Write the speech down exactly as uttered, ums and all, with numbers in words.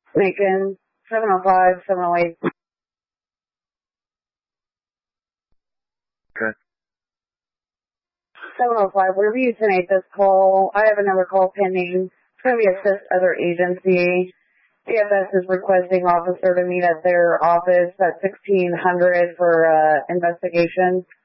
Lincoln, seven oh five, seven oh eight. Okay. seven oh five, whenever you terminate this call, I have another call pending. It's going to be a assist other agency. D F S is requesting officer to meet at their office at sixteen hundred for uh, investigation.